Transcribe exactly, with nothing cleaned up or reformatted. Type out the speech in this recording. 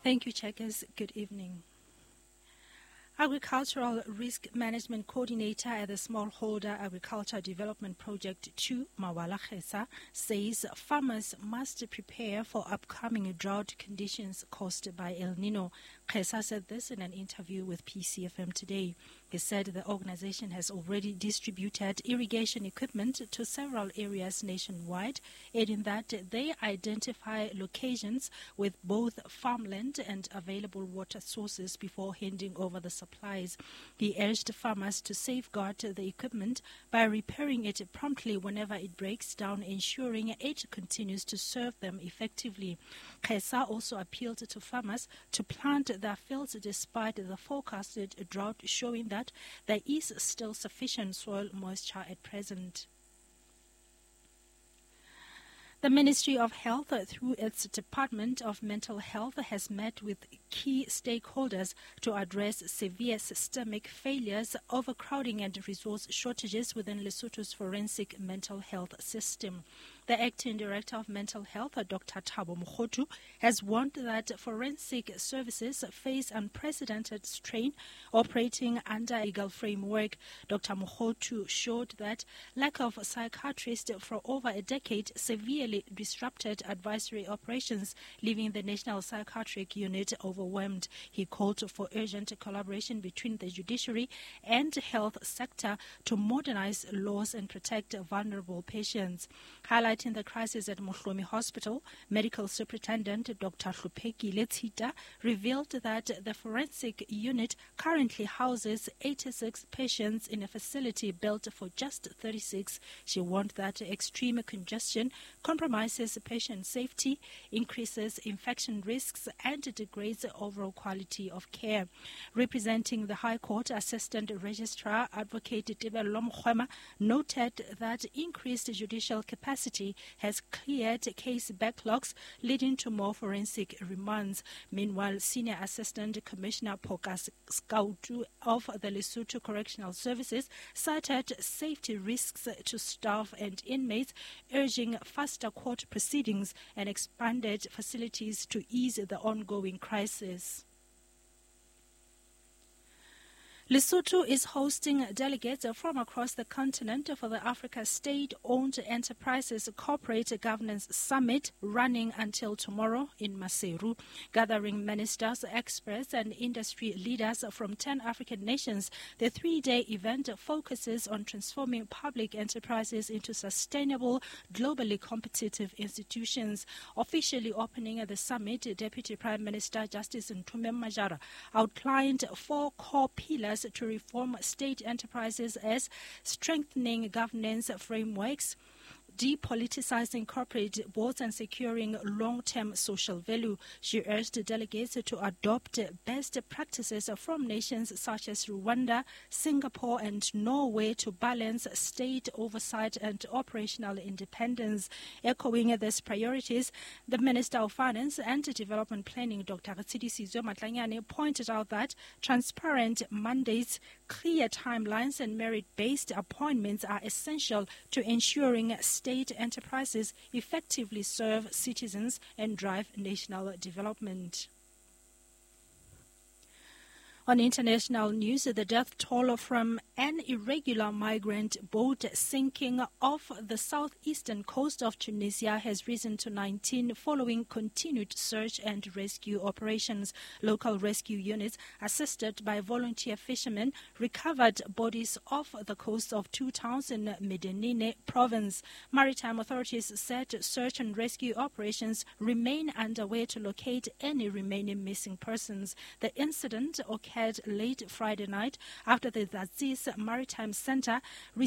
Thank you, Checkers. Good evening. Agricultural Risk Management Coordinator at the Smallholder Agriculture Development Project two, Mawala Khesa, says farmers must prepare for upcoming drought conditions caused by El Nino. Khesa said this in an interview with P C F M today. He said the organization has already distributed irrigation equipment to several areas nationwide, adding that they identify locations with both farmland and available water sources before handing over the supplies. He urged farmers to safeguard the equipment by repairing it promptly whenever it breaks down, ensuring it continues to serve them effectively. Khesa also appealed to farmers to plant their fields despite the forecasted drought, showing that there is still sufficient soil moisture at present. The Ministry of Health, through its Department of Mental Health, has met with key stakeholders to address severe systemic failures, overcrowding and resource shortages within Lesotho's forensic mental health system. The Acting Director of Mental Health, Doctor Thabo Mokgodu, has warned that forensic services face unprecedented strain operating under a legal framework. Doctor Mokgodu showed that lack of psychiatrists for over a decade severely disrupted advisory operations, leaving the National Psychiatric Unit overwhelmed. He called for urgent collaboration between the judiciary and health sector to modernize laws and protect vulnerable patients. Highlighting the crisis at Mohlomi Hospital, Medical Superintendent Doctor Hlupheki Letshita revealed that the forensic unit currently houses eighty-six patients in a facility built for just thirty-six. She warned that extreme congestion compromises patient safety, increases infection risks, and degrades overall quality of care. Representing the High Court, Assistant Registrar Advocate Tebello Mkhwema noted that increased judicial capacity has cleared case backlogs, leading to more forensic remands. Meanwhile, Senior Assistant Commissioner Pokas Skautu of the Lesotho Correctional Services cited safety risks to staff and inmates, urging faster court proceedings and expanded facilities to ease the ongoing crisis. Lesotho is hosting delegates from across the continent for the Africa State-Owned Enterprises Corporate Governance Summit, running until tomorrow in Maseru. Gathering ministers, experts, and industry leaders from ten African nations, the three-day event focuses on transforming public enterprises into sustainable, globally competitive institutions. Officially opening the summit, Deputy Prime Minister Justice Nthume Majara outlined four core pillars to reform state enterprises as strengthening governance frameworks, depoliticizing corporate boards, and securing long-term social value. She urged delegates to adopt best practices from nations such as Rwanda, Singapore, and Norway to balance state oversight and operational independence. Echoing these priorities, the Minister of Finance and Development Planning, Doctor Tshedisizwe Matlanyane, pointed out that transparent mandates, clear timelines, and merit-based appointments are essential to ensuring state enterprises effectively serve citizens and drive national development. On international news, the death toll from an irregular migrant boat sinking off the southeastern coast of Tunisia has risen to nineteen following continued search and rescue operations. Local rescue units, assisted by volunteer fishermen, recovered bodies off the coast of two towns in Medellin province. Maritime authorities said search and rescue operations remain underway to locate any remaining missing persons. The incident occurred late Friday night after the Zaziz Maritime Center